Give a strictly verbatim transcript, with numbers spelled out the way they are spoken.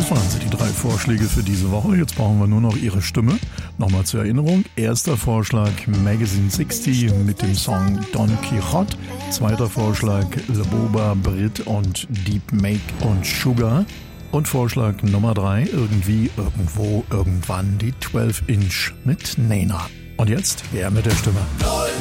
Das waren sie, die drei Vorschläge für diese Woche. Jetzt brauchen wir nur noch Ihre Stimme. Nochmal zur Erinnerung. Erster Vorschlag Magazine sechzig mit dem Song Don Quixote. Zweiter Vorschlag Le Boba, Brit und Deep Make und Sugar. Und Vorschlag Nummer drei, irgendwie, irgendwo, irgendwann die zwölf Inch mit Nena. Und jetzt, wer mit der Stimme?